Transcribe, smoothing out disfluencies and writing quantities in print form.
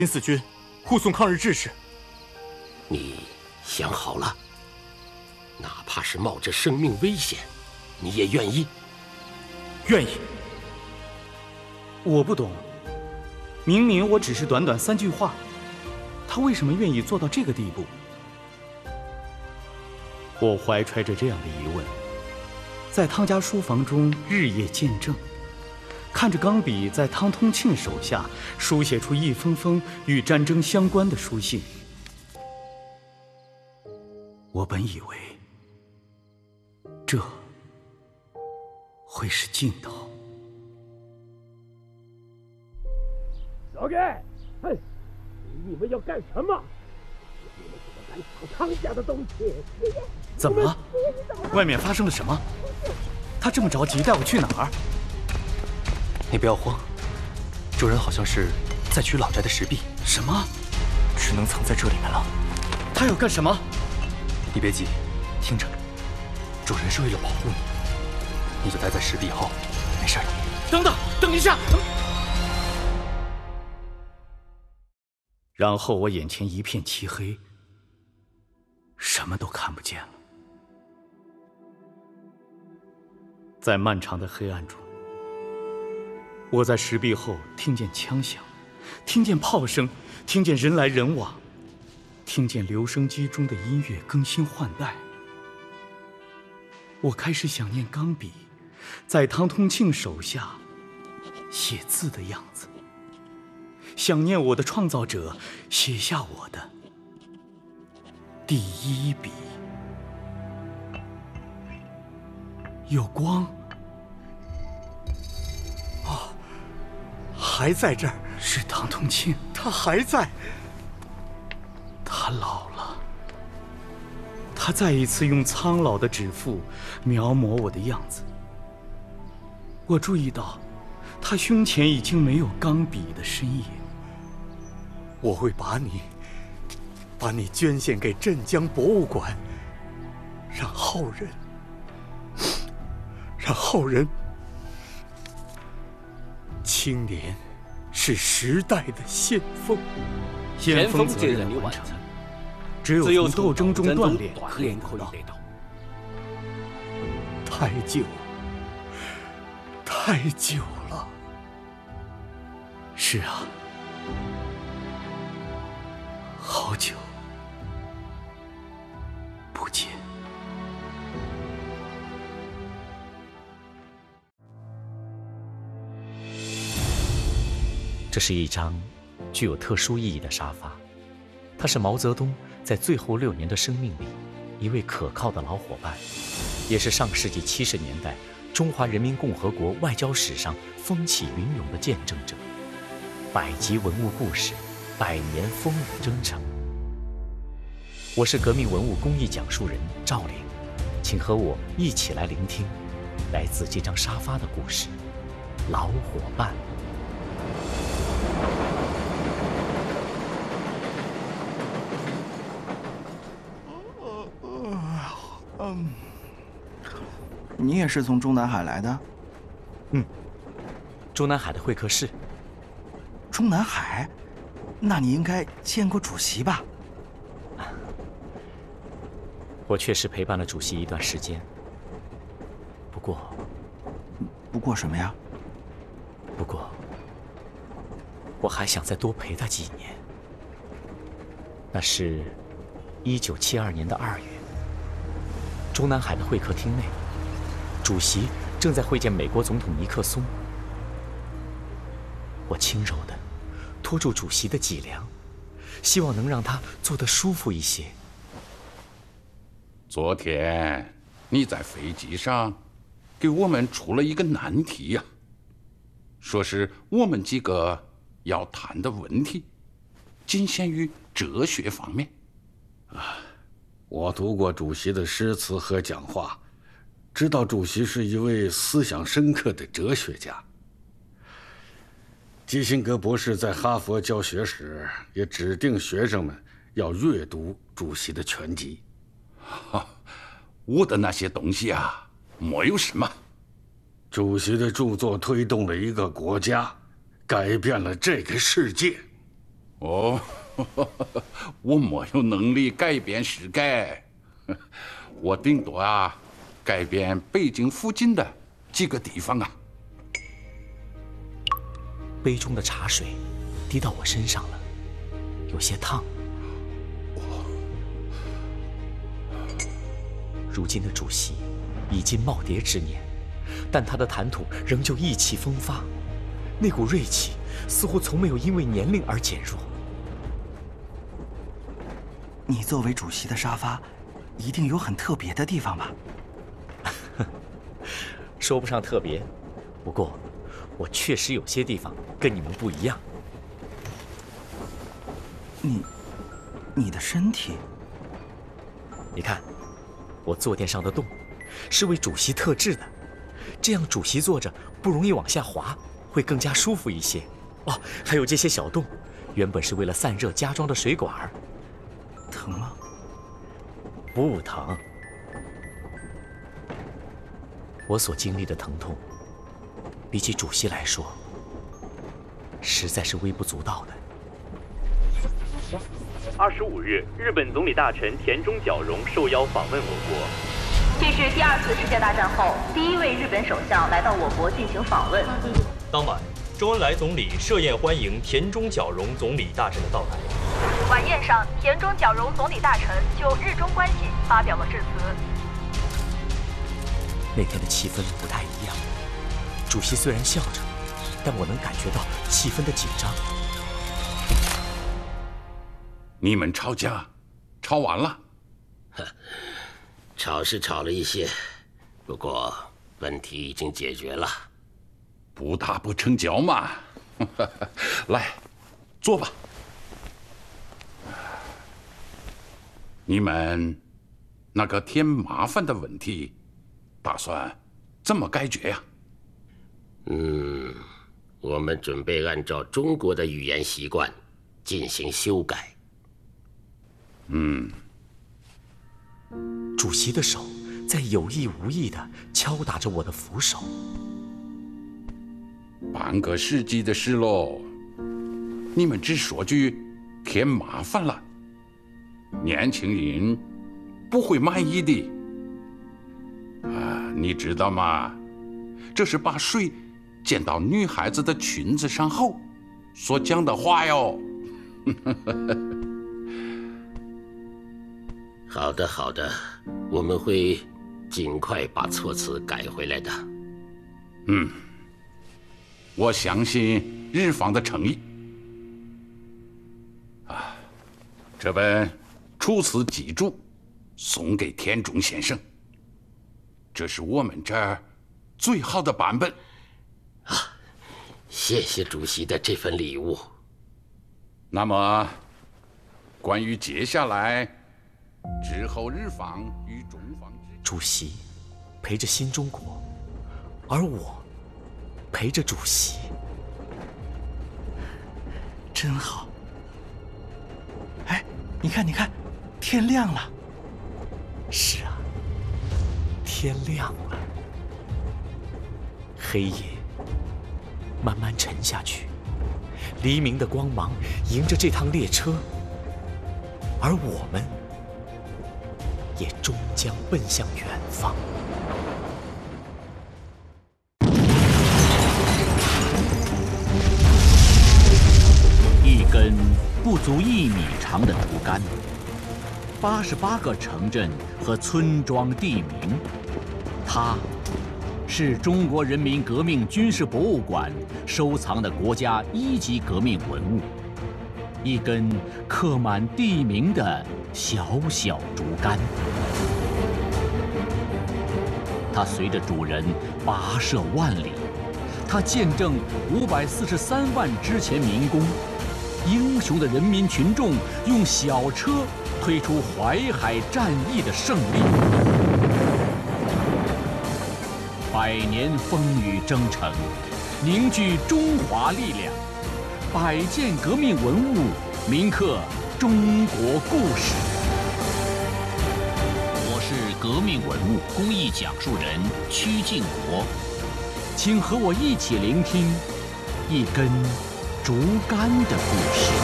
新四军护送抗日志士。 你想好了？哪怕是冒着生命危险，你也愿意？ 愿意。 我不懂，明明我只是短短3句话，他为什么愿意做到这个地步？我怀揣着这样的疑问，在汤家书房中日夜见证，看着钢笔在汤通庆手下书写出一封封与战争相关的书信。我本以为这会是尽头。 老盖，哼，你们要干什么？你们怎么敢抢汤家的东西？ 怎么了？外面发生了什么？他这么着急带我去哪儿？ 你不要慌，主人好像是在取老宅的石壁。 什么？ 只能藏在这里面了。 他要干什么？ 你别急，听着，主人是为了保护你，你就待在石壁后，没事的。 等等，等一下！然后我眼前一片漆黑，什么都看不见了。在漫长的黑暗中，我在石壁后听见枪响，听见炮声，听见人来人往，听见留声机中的音乐更新换代。我开始想念钢笔在汤通庆手下写字的样子，想念我的创造者写下我的第一笔。有光啊，还在这儿。 是汤通庆， 他还在。 他老了，他再一次用苍老的指腹描摹我的样子。我注意到他胸前已经没有钢笔的身影。 我会把你捐献给镇江博物馆，让后人。青年是时代的先锋， 先锋责任的完成，只有从斗争中锻炼可以得到。 太久了。 是啊，好久不见。 这是一张具有特殊意义的沙发，它是毛泽东在最后6年的生命里一位可靠的老伙伴，也是上世纪70年代中华人民共和国外交史上风起云涌的见证者。100集文物故事，100年风雨征程。我是革命文物公益讲述人赵玲，请和我一起来聆听来自这张沙发的故事——老伙伴。 你也是从中南海来的？ 中南海的会客室。 中南海？那你应该见过主席吧？ 我确实陪伴了主席一段时间，不过什么呀？ 不过我还想再多陪他几年。那是1972年的2月，中南海的会客厅内，主席正在会见美国总统尼克松。我轻柔地拖住主席的脊梁，希望能让他坐得舒服一些。 昨天你在飞机上给我们出了一个难题呀，说是我们几个要谈的问题仅限于哲学方面。 我读过主席的诗词和讲话，知道主席是一位思想深刻的哲学家。基辛格博士在哈佛教学时也指定学生们要阅读主席的全集。 我的那些东西啊，没有什么。 主席的著作推动了一个国家，改变了这个世界。 哦，我没有能力改变世界，我顶多改变北京附近的几个地方啊。 杯中的茶水滴到我身上了，有些烫。如今的主席已经耄耋之年，但他的谈吐仍旧意气风发，那股锐气似乎从没有因为年龄而减弱。 你作为主席的沙发，一定有很特别的地方吧？ 说不上特别，不过我确实有些地方跟你们不一样。 你的身体， 你看，我坐垫上的洞是为主席特制的，这样主席坐着不容易往下滑，会更加舒服一些。哦，还有这些小洞，原本是为了散热加装的水管。 疼吗？ 不疼。我所经历的疼痛，比起主席来说，实在是微不足道的。 25日，日本总理大臣田中角荣受邀访问我国。 这是第2次世界大战后第1位日本首相来到我国进行访问。 当晚，周恩来总理设宴欢迎田中角荣总理大臣的到来。 晚宴上，田中角荣总理大臣就日中关系发表了致辞。 那天的气氛不太一样，主席虽然笑着，但我能感觉到气氛的紧张。 你们吵架，吵完了？ 吵是吵了一些，不过问题已经解决了。 不打不成交嘛。来，坐吧。你们那个添麻烦的问题，打算怎么解决呀？ 我们准备按照中国的语言习惯进行修改。 主席的手在有意无意地敲打着我的扶手。 半个世纪的事喽，你们只说句添麻烦了，年轻人不会满意的。你知道吗？这是把水溅到女孩子的裙子上后所讲的话哟。 好的，好的，我们会尽快把措辞改回来的。 我相信日方的诚意。这本楚辞脊注送给田中先生，这是我们这儿最好的版本。 谢谢主席的这份礼物。 那么，关于接下来之后日方与中方主席陪着新中国，而我陪着主席， 真好。哎，你看，你看，天亮了。 是啊，天亮了。黑夜慢慢沉下去，黎明的光芒迎着这趟列车，而我们也终将奔向远方。 一根不足1米长的竹竿，88个城镇和村庄地名，它是中国人民革命军事博物馆收藏的国家1级革命文物，一根刻满地名的小小竹竿。它随着主人跋涉万里，它见证543万之前民工，英雄的人民群众用小车推出淮海战役的胜利。100年风雨征程，凝聚中华力量，100件革命文物铭刻中国故事。我是革命文物公益讲述人曲靖国，请和我一起聆听一根竹竿的故事。